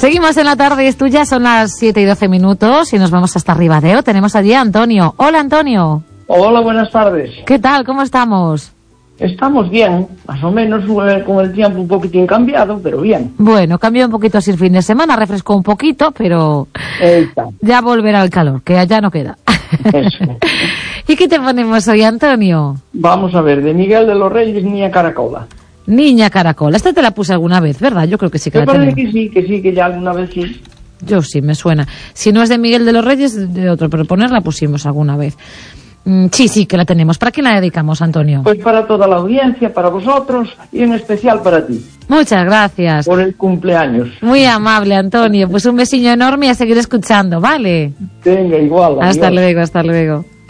Seguimos en la tarde, esto ya son las 7:12 y nos vamos hasta Ribadeo. Tenemos allí a Antonio. Hola, Antonio. Hola, buenas tardes. ¿Qué tal? ¿Cómo estamos? Estamos bien, más o menos con el tiempo un poquitín cambiado, pero bien. Bueno, cambió un poquito así el fin de semana, refrescó un poquito, pero ya volverá el calor, que allá no queda. Eso. ¿Y qué te ponemos hoy, Antonio? Vamos a ver, de Miguel de los Reyes, Niña Caracola. Niña Caracola, esta te la puse alguna vez, ¿verdad? Yo creo que sí que Me la parece tenemos. que ya alguna vez sí. Yo sí, me suena. Si no es de Miguel de los Reyes, de otro, pero ponerla pusimos alguna vez. Sí, que la tenemos. ¿Para quién la dedicamos, Antonio? Pues para toda la audiencia, para vosotros y en especial para ti. Muchas gracias. Por el cumpleaños. Muy amable, Antonio. Pues un besiño enorme y a seguir escuchando, ¿vale? Venga, igual. Hasta adiós. luego, hasta luego.